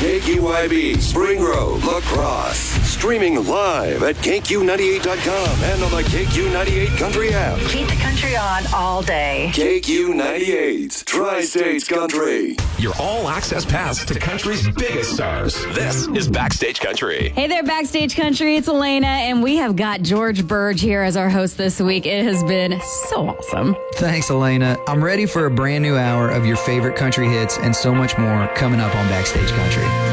KQYB, Spring Grove, La Crosse. Streaming live at KQ98.com and on the KQ98 Country app. Keep the country on all day. KQ98, Tri-States Country. Your all-access pass to country's biggest stars. This is Backstage Country. Hey there, Backstage Country. It's Elena, and we have got George Burge here as our host this week. It has been so awesome. Thanks, Elena. I'm ready for a brand new hour of your favorite country hits and so much more coming up on Backstage Country.